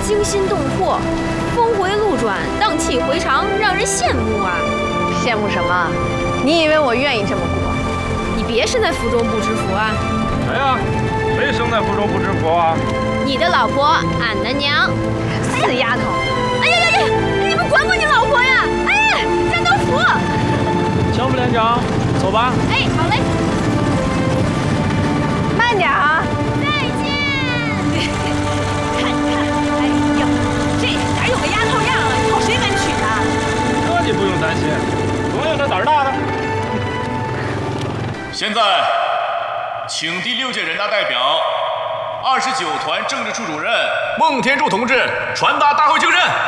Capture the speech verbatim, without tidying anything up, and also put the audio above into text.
惊心动魄，峰回路转，荡气回肠，让人羡慕啊！ 羡慕什么？你以为我愿意这么过？ 你别身在福中不知福啊！ 谁呀？谁生在福中不知福啊？ 你的老婆，俺的娘。 死丫头！ 哎呀呀呀！你们管管你老婆呀！哎，战斗服。 强不连长，走吧。 哎，好嘞。 慢点啊！ 再见。 看看，哎呀，这哪有个丫头样啊？以后谁敢娶她？ 这你不用担心，总有那胆儿大的。 现在，请第六届人大代表、二十九团政治处主任孟天柱同志传达大会精神。